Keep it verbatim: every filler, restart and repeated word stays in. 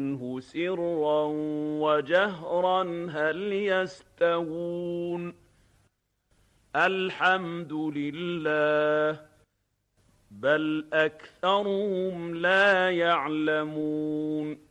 منه سرا وجهرا هل يستوون الحمد لله بل أكثرهم لا يعلمون